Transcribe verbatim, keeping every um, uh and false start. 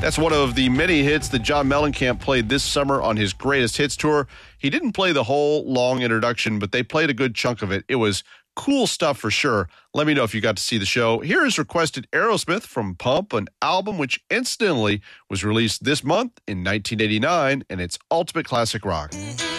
That's one of the many hits that John Mellencamp played this summer on his Greatest Hits tour. He didn't play the whole long introduction, but they played a good chunk of it. It was cool stuff for sure. Let me know if you got to see the show. Here is requested Aerosmith from Pump, an album which incidentally was released this month in nineteen eighty-nine, and it's ultimate classic rock.